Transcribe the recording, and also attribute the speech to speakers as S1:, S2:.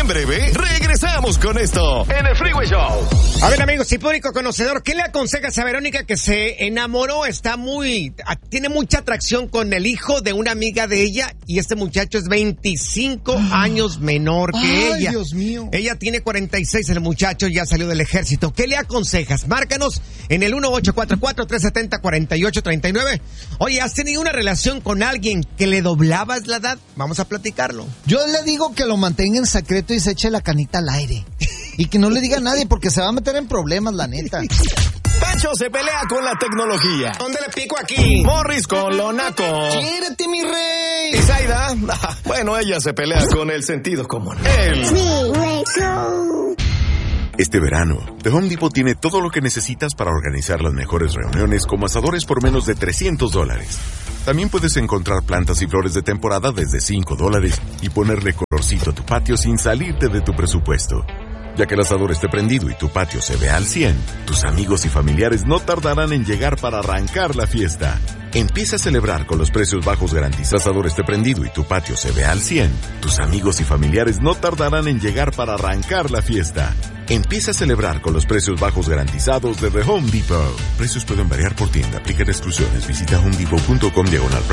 S1: En breve, regresamos con esto en el Freeway Show.
S2: A ver, amigos y público conocedor, ¿qué le aconsejas a Verónica que se enamoró? Tiene mucha atracción con el hijo de una amiga de ella y este muchacho es 25 años menor que ella.
S3: Ay, Dios mío.
S2: Ella tiene 46, el muchacho ya salió del ejército. ¿Qué le aconsejas? Márcanos en el 1844-370-4839. Oye, ¿has tenido una relación con alguien que le doblabas la edad? Vamos a platicarlo.
S3: Yo le digo que lo mantenga en secreto y se eche la canita al aire. Y que no le diga a nadie porque se va a meter en problemas, la neta.
S1: Pancho se pelea con la tecnología.
S2: ¿Dónde le pico aquí?
S1: Morris con lo naco.
S3: ¡Quiérete, mi rey!
S1: ¿Y Zaida? Bueno, ella se pelea con el sentido común.
S4: Este verano, The Home Depot tiene todo lo que necesitas para organizar las mejores reuniones como asadores por menos de $300. También puedes encontrar plantas y flores de temporada desde $5 y ponerle colorcito a tu patio sin salirte de tu presupuesto. Ya que el asador esté prendido y tu patio se ve al 100, tus amigos y familiares no tardarán en llegar para arrancar la fiesta. Empieza a celebrar con los precios bajos garantizados. Asador esté prendido y tu patio se ve al 100, tus amigos y familiares no tardarán en llegar para arrancar la fiesta. Empieza a celebrar con los precios bajos garantizados de The Home Depot. Precios pueden variar por tienda. Aplican exclusiones. Visita homedepot.com/.